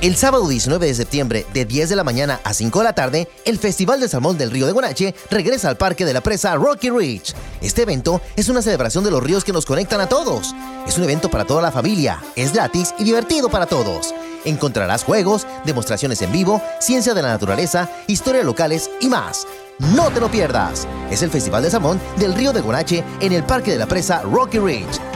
El sábado 19 de septiembre, de 10 de la mañana a 5 de la tarde, el Festival del Salmón del Río de Guanache regresa al parque de la presa Rocky Ridge. Este evento es una celebración de los ríos que nos conectan a todos. Es un evento para toda la familia, es gratis y divertido para todos. Encontrarás juegos, demostraciones en vivo, ciencia de la naturaleza, historias locales y más. ¡No te lo pierdas! Es el Festival del Salmón del Río de Guanache en el parque de la presa Rocky Ridge.